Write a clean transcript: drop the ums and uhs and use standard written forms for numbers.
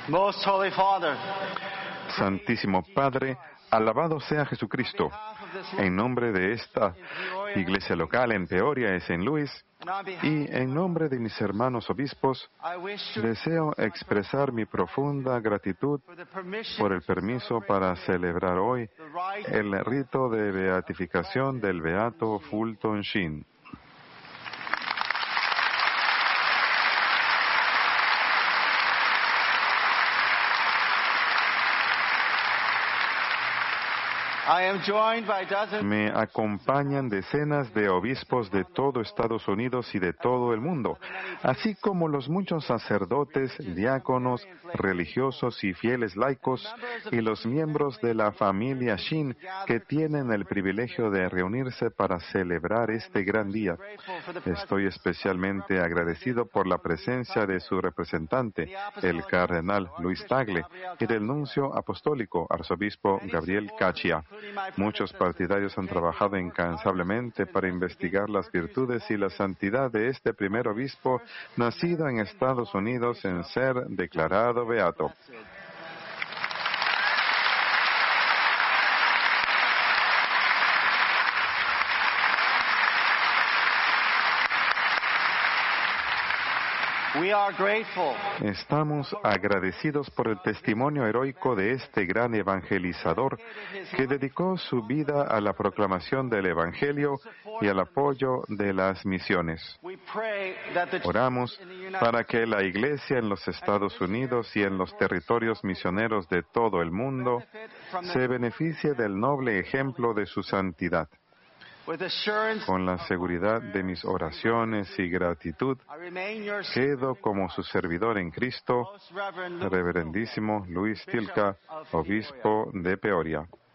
Most Holy Father, Santísimo Padre, alabado sea Jesucristo. En nombre de esta iglesia local en Peoria y St. Louis, y en nombre de mis hermanos obispos, deseo expresar mi profunda gratitud por el permiso para celebrar hoy el rito de beatificación del beato Fulton Sheen. Me acompañan decenas de obispos de todo Estados Unidos y de todo el mundo, así como los muchos sacerdotes, diáconos, religiosos y fieles laicos, y los miembros de la familia Sheen que tienen el privilegio de reunirse para celebrar este gran día. Estoy especialmente agradecido por la presencia de su representante, el cardenal Luis Tagle, y del nuncio apostólico, arzobispo Gabriel Cachia. Muchos partidarios han trabajado incansablemente para investigar las virtudes y la santidad de este primer obispo nacido en Estados Unidos en ser declarado beato. Estamos agradecidos por el testimonio heroico de este gran evangelizador que dedicó su vida a la proclamación del Evangelio y al apoyo de las misiones. Oramos para que la Iglesia en los Estados Unidos y en los territorios misioneros de todo el mundo se beneficie del noble ejemplo de su santidad. Con la seguridad de mis oraciones y gratitud, quedo como su servidor en Cristo, Reverendísimo Luis Tilka, obispo de Peoria.